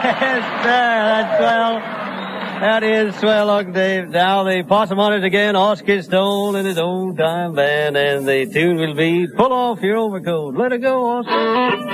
That's swell. That is swell, Uncle Dave. Now the possum hunters again, Oscar Stone and his old time band, and the tune will be Pull Off Your Overcoat. Let it go, Oscar.